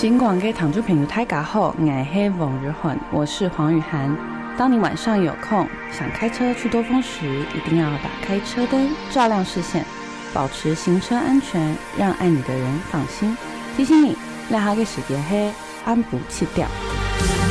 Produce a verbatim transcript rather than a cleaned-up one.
尽管给糖珠朋友大家好，我是王雨涵，我是黄雨涵。当你晚上有空想开车去多峰时，一定要打开车灯，照亮视线，保持行车安全，让爱你的人放心。提醒你，赖下嘅时间是暗部七点。